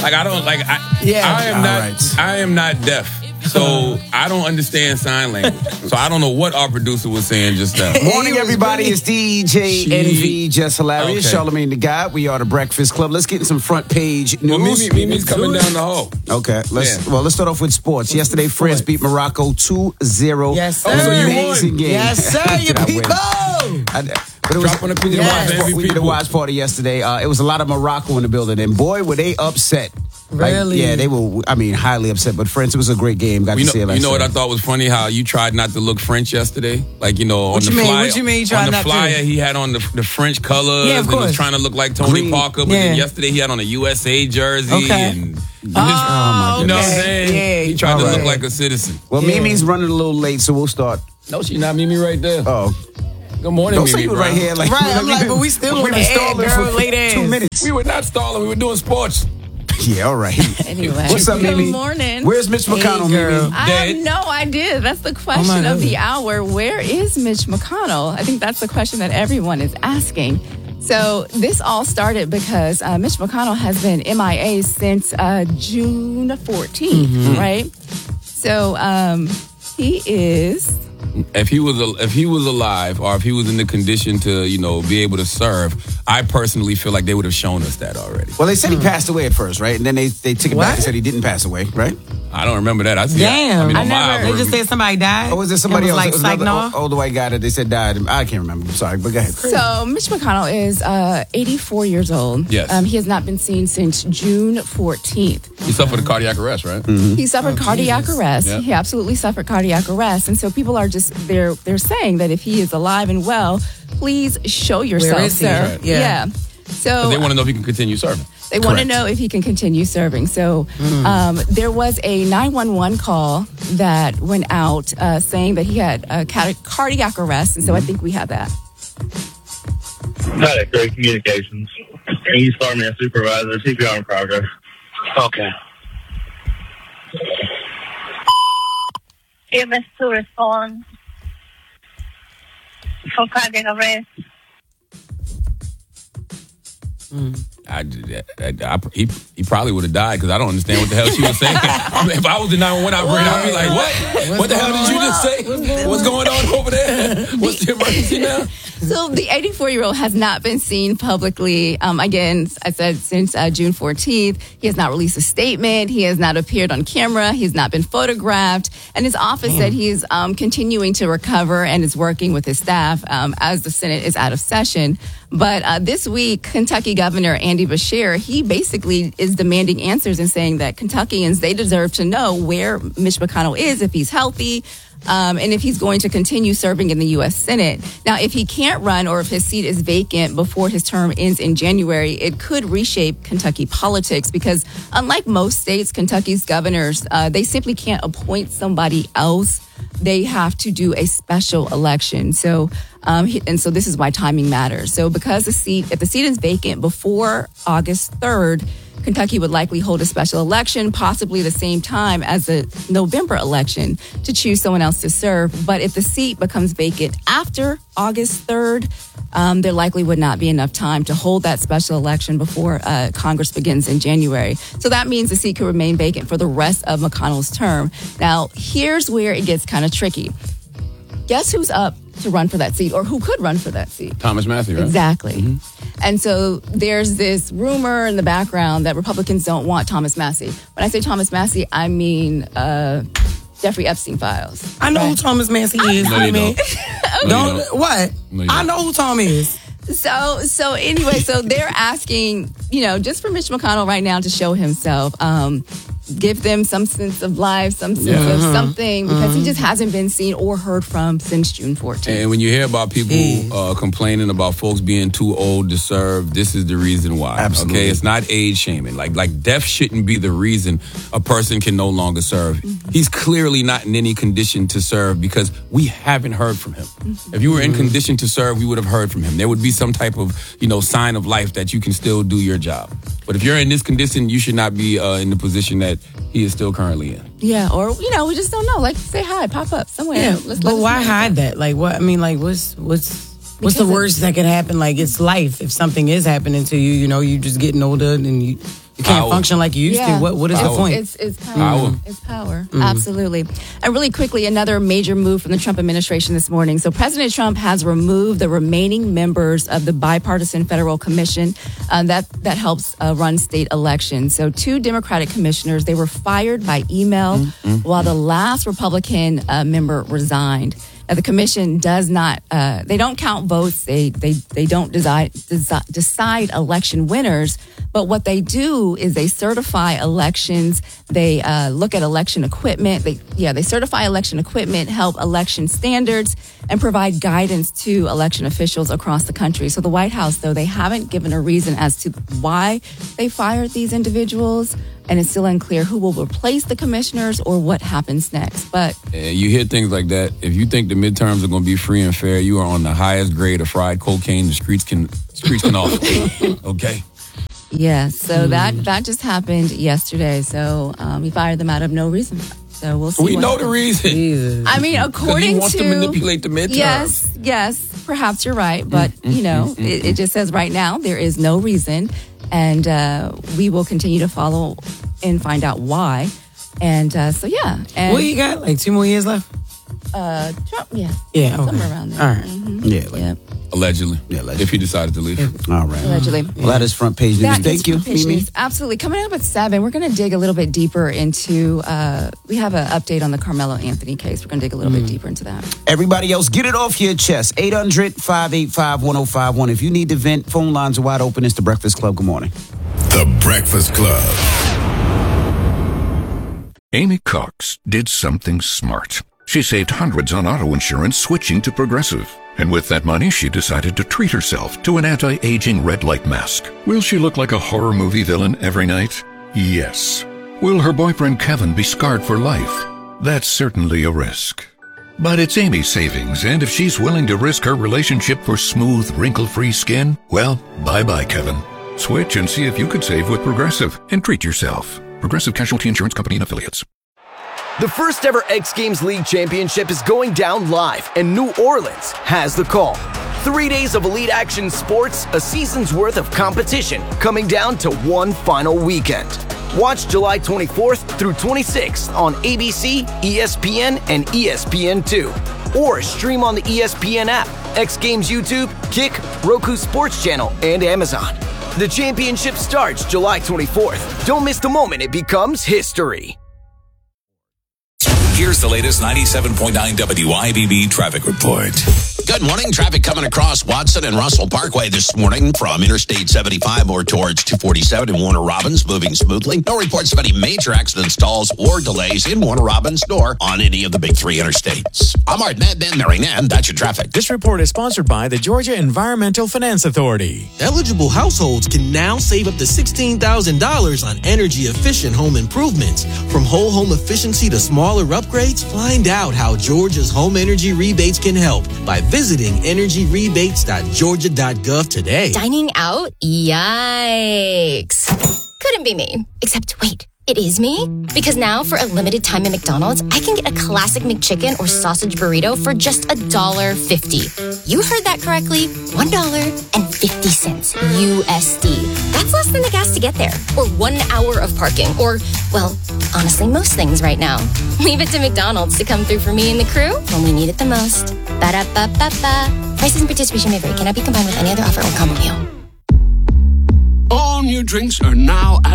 Like I don't like. I am not deaf. So I don't understand sign language. So I don't know what our producer was saying just now. Morning, everybody. It's DJ NV, Just Hilarious, Okay. Charlamagne the God. We are the Breakfast Club. Let's get in some front page news. Well, Mimi's coming down the hall. Okay, let's start off with sports. Yesterday, France beat Morocco 2-0. Yes, sir. Oh, so you Amazing won. game. Yes, sir, you Did I win? people. But it was Drop an opinion Yes. about every we did a people. watch party yesterday. It was a lot of Morocco in the building, and boy, were they upset. Like, Really? yeah, they were. I mean, highly upset. But France, it was a great game. Got to see it. You know what I thought was funny? How you tried not to look French yesterday. Like on What the you mean? flyer. What you mean you tried on the not to? flyer, he had on the French colors. Yeah, of and was course. trying to look like Tony Green. Parker. But then Yeah. yesterday he had on a USA jersey. Okay. And my you know what I'm okay. saying? Yeah. He tried to All look right. like a citizen. Well, Yeah. Mimi's running a little late, so we'll start. No, she's not Mimi right there. Oh, Good morning, don't Mimi. say you were bro. right here. Like, Right, I'm like, but we still we've on been the air, stalling girl, for late ass. 2 minutes. We were not stalling. We were doing sports. Yeah, all right. Anyway, What's up, good Mimi? morning. Where's Mitch McConnell, girl. Mimi? I Dead. have no idea. That's the question of the hour. Where is Mitch McConnell? I think that's the question that everyone is asking. So this all started because Mitch McConnell has been MIA since June 14th, right? So he is. If he was alive, or if he was in the condition to be able to serve, I personally feel like they would have shown us that already. Well, they said he passed away at first, right? And then they took it back and said he didn't pass away, right? I don't remember that. I see. Damn. on my They just algorithm. said somebody died. Or was there somebody else? Like It was another Saginaw? older white guy that they said died. I can't remember. I'm sorry, but go ahead. So Mitch McConnell is 84 years old. Yes. He has not been seen since June 14th. He suffered a cardiac arrest, right? He suffered cardiac arrest. Yeah. He absolutely suffered cardiac arrest. And so people are just, they're saying that if he is alive and well, please show yourself, is he? sir. Right. Yeah. So They want to know if he can continue serving. they want to know if he can continue serving. So there was a 911 call that went out saying that he had a cardiac arrest. And so I think we have that. Hi, Great Communications. East Army Supervisor, CPR in progress. Okay. EMS to respond for cardiac arrest. He probably would have died because I don't understand what the hell she was saying. I mean, if I was the 911 operator, I'd be like, what? What the hell did you just say? What's going on over there? What's the emergency now? So the 84-year-old has not been seen publicly. Again, I said since June 14th. He has not released a statement. He has not appeared on camera. He has not been photographed. And his office said he's continuing to recover and is working with his staff as the Senate is out of session. But this week, Kentucky Governor Andy Beshear, he basically is demanding answers and saying that Kentuckians, they deserve to know where Mitch McConnell is, if he's healthy, and if he's going to continue serving in the U.S. Senate. Now, if he can't run or if his seat is vacant before his term ends in January, it could reshape Kentucky politics because unlike most states, Kentucky's governors, they simply can't appoint somebody else. They have to do a special election. So, and so this is why timing matters. So because if the seat is vacant before August 3rd, Kentucky would likely hold a special election, possibly the same time as the November election, to choose someone else to serve. But if the seat becomes vacant after August 3rd, there likely would not be enough time to hold that special election before Congress begins in January. So that means the seat could remain vacant for the rest of McConnell's term. Now, here's where it gets kind of tricky. Guess who's up to run for that seat, or who could run for that seat? Thomas Massey, right? Exactly. And so there's this rumor in the background that Republicans don't want Thomas Massey. When I say Thomas Massey, I mean Jeffrey Epstein files. I know who Thomas Massey is. No, you mean? don't. What? No, you I don't. know who Tom is. So anyway, so they're asking, just for Mitch McConnell right now to show himself, give them some sense of life, some sense of something, because he just hasn't been seen or heard from since June 14th. And when you hear about people complaining about folks being too old to serve, this is the reason why. Absolutely. Okay, it's not age shaming. Like death shouldn't be the reason a person can no longer serve. He's clearly not in any condition to serve because we haven't heard from him. If you were in condition to serve, we would have heard from him. There would be some type of sign of life that you can still do your job. But if you're in this condition, you should not be in the position that he is still currently in. Yeah, or we just don't know. Like, say hi, pop up somewhere. Yeah, Let but us why know. hide that? Like, what? I mean, like, what's the worst that could happen? Like, it's life. If something is happening to you, you just getting older, and You can't Power. function like you used Yeah. to. What is the Power. point? It's power. Power. It's power. Absolutely. And really quickly, another major move from the Trump administration this morning. So President Trump has removed the remaining members of the bipartisan federal commission that helps run state elections. So 2 Democratic commissioners, they were fired by email while the last Republican member resigned. The commission does not, they don't count votes. They don't decide election winners. But what they do is they certify elections. They look at election equipment. They certify election equipment, help election standards, and provide guidance to election officials across the country. So the White House, though, they haven't given a reason as to why they fired these individuals. And it's still unclear who will replace the commissioners or what happens next. But You hear things like that. If you think the midterms are going to be free and fair, you are on the highest grade of fried cocaine the streets can offer. Okay. yeah, so that just happened yesterday. So he fired them out of no reason. So we'll see. We what know the happens. reason. Jesus. I mean, Because according he wants to to manipulate the midterms. Yes, perhaps you're right, but it just says right now there is no reason, and we will continue to follow and find out why. And so yeah, and What you got? Like 2 more years left? Trump, yeah, Yeah, okay. somewhere around there. All right. Yeah, like, Yep, Allegedly. Yeah, allegedly. If he decided to leave. all right. allegedly. Well, that is front page news. That Thank you, is Fish Mimi. News. Absolutely. Coming up at 7, we're going to dig a little bit deeper into, we have an update on the Carmelo Anthony case. We're going to dig a little bit deeper into that. Everybody else, get it off your chest. 800-585-1051. If you need to vent, phone lines are wide open. It's The Breakfast Club. Good morning. The Breakfast Club. Amy Cox did something smart. She saved hundreds on auto insurance switching to Progressive. And with that money, she decided to treat herself to an anti-aging red light mask. Will she look like a horror movie villain every night? Yes. Will her boyfriend Kevin be scarred for life? That's certainly a risk. But it's Amy's savings, and if she's willing to risk her relationship for smooth, wrinkle-free skin, well, bye-bye, Kevin. Switch and see if you could save with Progressive and treat yourself. Progressive Casualty Insurance Company and Affiliates. The first ever X Games League Championship is going down live, and New Orleans has the call. 3 days of elite action sports, a season's worth of competition, coming down to one final weekend. Watch July 24th through 26th on ABC, ESPN, and ESPN2. Or stream on the ESPN app, X Games YouTube, Kick, Roku Sports Channel, and Amazon. The championship starts July 24th. Don't miss the moment it becomes history. Here's the latest 97.9 WIBB traffic report. Good morning. Traffic coming across Watson and Russell Parkway this morning from Interstate 75 or towards 247 in Warner Robins, moving smoothly. No reports of any major accident stalls or delays in Warner Robins nor on any of the big 3 interstates. I'm Art Ned and Mary Nan. That's your traffic. This report is sponsored by the Georgia Environmental Finance Authority. Eligible households can now save up to $16,000 on energy-efficient home improvements. From whole home efficiency to smaller upgrades, find out how Georgia's home energy rebates can help by visiting energyrebates.georgia.gov today. Dining out? Yikes. Couldn't be me. Except, wait, it is me? Because now, for a limited time at McDonald's, I can get a classic McChicken or sausage burrito for just $1.50. You heard that correctly. $1.50 USD. That's less than the gas to get there. Or 1 hour of parking. Or, well, honestly, most things right now. Leave it to McDonald's to come through for me and the crew when we need it the most. Ba-da-ba-ba-ba. Prices and participation may vary. Cannot be combined with any other offer or combo meal. All new drinks are now